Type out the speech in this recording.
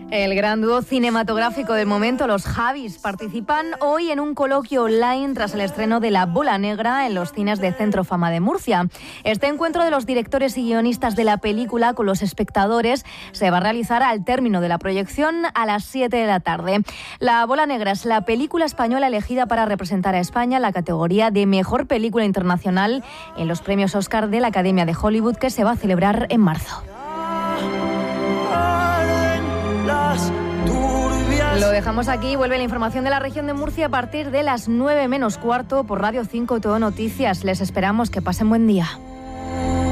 El gran dúo cinematográfico del momento, los Javis, participan hoy en un coloquio online tras el estreno de La Bola Negra en los cines de Centro Fama de Murcia. Este encuentro de los directores y guionistas de la película con los espectadores se va a realizar al término de la proyección a las 7 de la tarde. La Bola Negra es la película española elegida para representar a España en la categoría de Mejor Película Internacional en los premios Oscar de la Academia de Hollywood, que se va a celebrar en marzo. Lo dejamos aquí. Vuelve la información de la región de Murcia a partir de las 9 menos cuarto por Radio 5 Todo Noticias. Les esperamos. Que pasen buen día.